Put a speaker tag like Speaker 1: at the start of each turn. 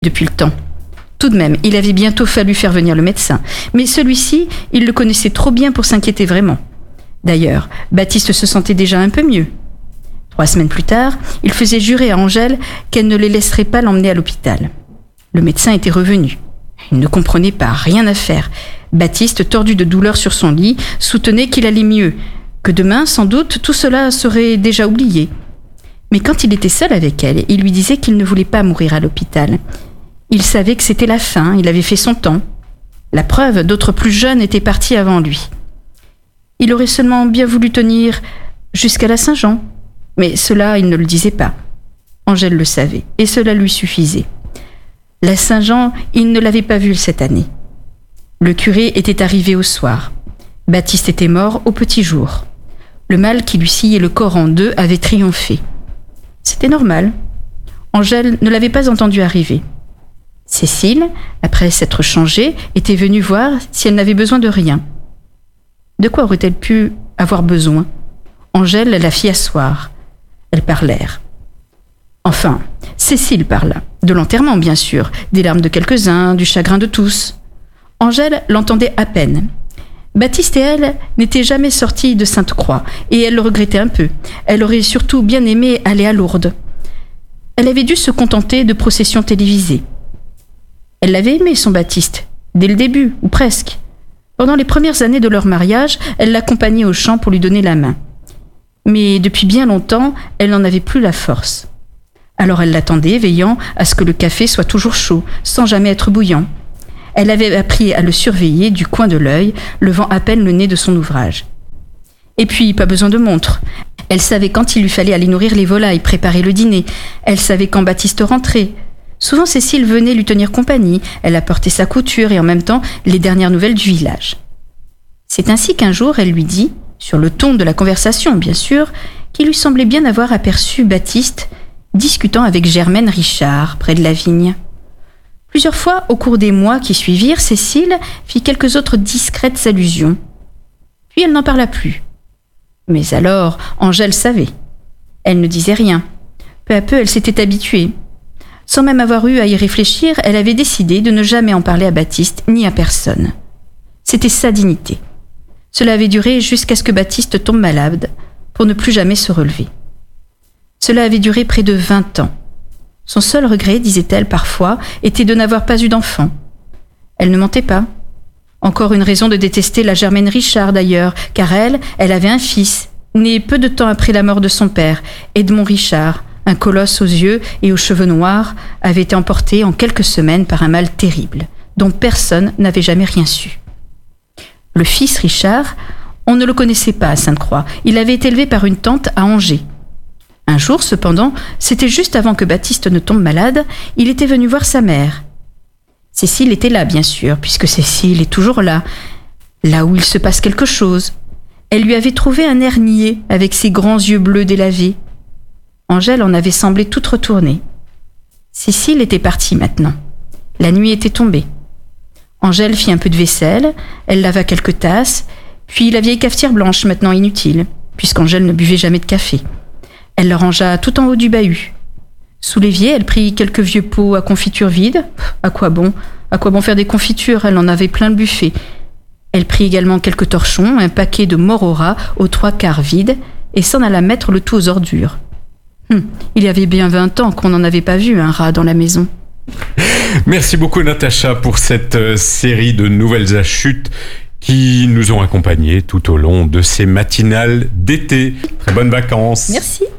Speaker 1: depuis le temps. Tout de même, il avait bientôt fallu faire venir le médecin. Mais celui-ci, il le connaissait trop bien pour s'inquiéter vraiment. D'ailleurs, Baptiste se sentait déjà un peu mieux. 3 semaines plus tard, il faisait jurer à Angèle qu'elle ne les laisserait pas l'emmener à l'hôpital. Le médecin était revenu. Il ne comprenait pas, rien à faire. Baptiste, tordu de douleur sur son lit, soutenait qu'il allait mieux, que demain, sans doute, tout cela serait déjà oublié. Mais quand il était seul avec elle, il lui disait qu'il ne voulait pas mourir à l'hôpital. Il savait que c'était la fin, il avait fait son temps. La preuve, d'autres plus jeunes étaient partis avant lui. Il aurait seulement bien voulu tenir jusqu'à la Saint-Jean. Mais cela, il ne le disait pas. Angèle le savait, et cela lui suffisait. La Saint-Jean, il ne l'avait pas vue cette année. Le curé était arrivé au soir. Baptiste était mort au petit jour. Le mal qui lui sciait le corps en deux avait triomphé. C'était normal. Angèle ne l'avait pas entendu arriver. Cécile, après s'être changée, était venue voir si elle n'avait besoin de rien. De quoi aurait-elle pu avoir besoin ? Angèle la fit asseoir. Elles parlèrent. Enfin, Cécile parla. De l'enterrement, bien sûr, des larmes de quelques-uns, du chagrin de tous. Angèle l'entendait à peine. Baptiste et elle n'étaient jamais sortis de Sainte-Croix, et elle le regrettait un peu. Elle aurait surtout bien aimé aller à Lourdes. Elle avait dû se contenter de processions télévisées. Elle l'avait aimé, son Baptiste, dès le début, ou presque. Pendant les premières années de leur mariage, elle l'accompagnait au champ pour lui donner la main. Mais depuis bien longtemps, elle n'en avait plus la force. Alors elle l'attendait, veillant à ce que le café soit toujours chaud, sans jamais être bouillant. Elle avait appris à le surveiller du coin de l'œil, levant à peine le nez de son ouvrage. Et puis, pas besoin de montre. Elle savait quand il lui fallait aller nourrir les volailles, préparer le dîner. Elle savait quand Baptiste rentrait. Souvent, Cécile venait lui tenir compagnie. Elle apportait sa couture et en même temps les dernières nouvelles du village. C'est ainsi qu'un jour, elle lui dit, sur le ton de la conversation bien sûr, qu'il lui semblait bien avoir aperçu Baptiste discutant avec Germaine Richard près de la vigne. Plusieurs fois, au cours des mois qui suivirent, Cécile fit quelques autres discrètes allusions. Puis elle n'en parla plus. Mais alors, Angèle savait. Elle ne disait rien. Peu à peu, elle s'était habituée. Sans même avoir eu à y réfléchir, elle avait décidé de ne jamais en parler à Baptiste ni à personne. C'était sa dignité. Cela avait duré jusqu'à ce que Baptiste tombe malade, pour ne plus jamais se relever. Cela avait duré près de 20 ans. Son seul regret, disait-elle parfois, était de n'avoir pas eu d'enfant. Elle ne mentait pas. Encore une raison de détester la Germaine Richard d'ailleurs, car elle avait un fils, né peu de temps après la mort de son père, Edmond Richard, un colosse aux yeux et aux cheveux noirs, avait été emporté en quelques semaines par un mal terrible, dont personne n'avait jamais rien su. Le fils Richard, on ne le connaissait pas à Sainte-Croix. Il avait été élevé par une tante à Angers. Un jour, cependant, c'était juste avant que Baptiste ne tombe malade, il était venu voir sa mère. Cécile était là, bien sûr, puisque Cécile est toujours là où il se passe quelque chose. Elle lui avait trouvé un air niais, avec ses grands yeux bleus délavés. Angèle en avait semblé toute retournée. Cécile était partie maintenant. La nuit était tombée. Angèle fit un peu de vaisselle, elle lava quelques tasses, puis la vieille cafetière blanche, maintenant inutile, puisqu'Angèle ne buvait jamais de café. Elle le rangea tout en haut du bahut. Sous l'évier, elle prit quelques vieux pots à confiture vides. À quoi bon faire des confitures? Elle en avait plein le buffet. Elle prit également quelques torchons, un paquet de Morora aux 3/4 vides, et s'en alla mettre le tout aux ordures. Il y avait bien 20 ans qu'on n'en avait pas vu un rat dans la maison.
Speaker 2: Merci beaucoup Natacha pour cette série de nouvelles achutes qui nous ont accompagnés tout au long de ces matinales d'été. Très bonnes vacances.
Speaker 1: Merci.